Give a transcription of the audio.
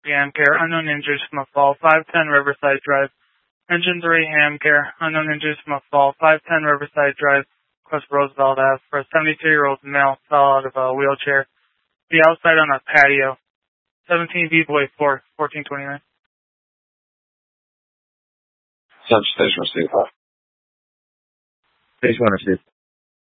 Amcare, unknown injuries from a fall, 510 Riverside Drive. Engine 3, Amcare, unknown injuries from a fall, 510 Riverside Drive, West Roosevelt Ave, for a 72-year-old male fell out of a wheelchair. The outside on a patio. 17 B-Boy 4, 1429. Station received. Station 1 received.